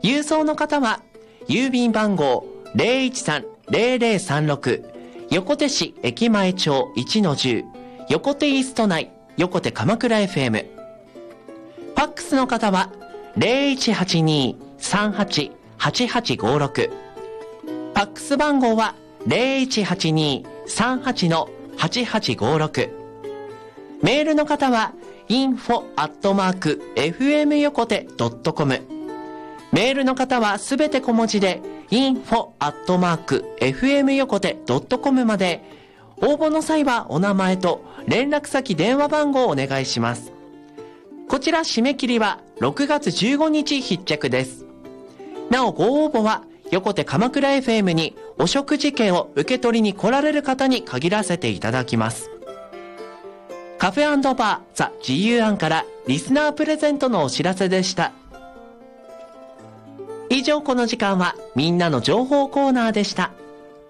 郵送の方は郵便番号 013-0036 横手市駅前町 1-10 横手イースト内横手鎌倉 FM。 ファックスの方は 0182-38-8856。 ファックス番号は 0182-38-8856。 メールの方は info@fm 横手 .com。 メールの方はすべて小文字で info@fm 横手 .com まで。応募の際はお名前と連絡先電話番号をお願いします。こちら締め切りは6月15日必着です。なおご応募は横手鎌倉 FM にお食事券を受け取りに来られる方に限らせていただきます。カフェ&バーザ自由庵からリスナープレゼントのお知らせでした。以上、この時間はみんなの情報コーナーでした。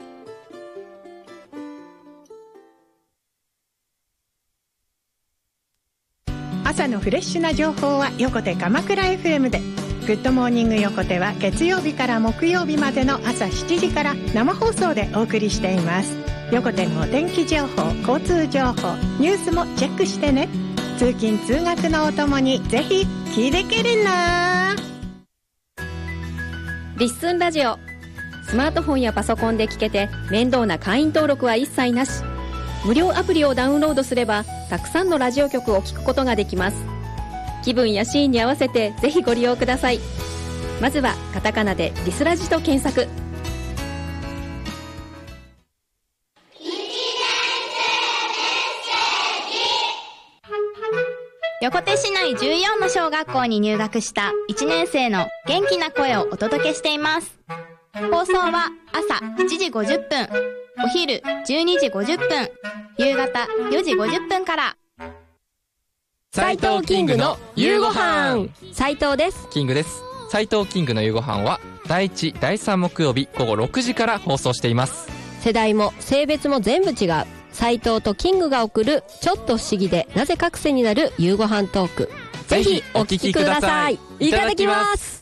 朝のフレッシュな情報は横手鎌倉 FM で。グッドモーニング横手は月曜日から木曜日までの朝7時から生放送でお送りしています。横手のお天気情報、交通情報、ニュースもチェックしてね。通勤通学のお供にぜひ聞いてけるな。 リッスンラジオ、スマートフォンやパソコンで聞けて面倒な会員登録は一切なし。無料アプリをダウンロードすればたくさんのラジオ局を聞くことができます。気分やシーンに合わせてぜひご利用ください。まずはカタカナでリスラジと検索。 横手市内14の小学校に入学した1年生の元気な声をお届けしています。放送は朝7時50分、お昼12時50分、夕方4時50分から。 斉藤キングの夕ごはん。 斉藤です。 キングです。斉藤キングの夕ごはんは第1、第3木曜日午後6時から放送しています。 世代も性別も全部違う斉藤とキングが送るちょっと不思議でなぜか癖になる夕ごはんトーク。ぜひお聞きください。いただきます。